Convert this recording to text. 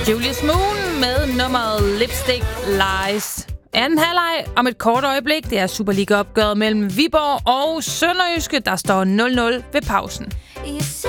Julius Moon med nummeret Lipstick Lies. Anden halvleg om et kort øjeblik. Det er Superliga-opgøret mellem Viborg og Sønderjyske. Der står 0-0 ved pausen.